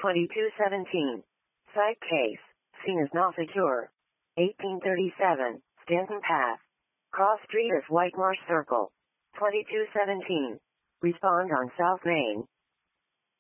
2217. Site case. Scene is not secure. 1837. Stanton Path. Cross Street is Whitemarsh Circle. 2217. Respond on South Main.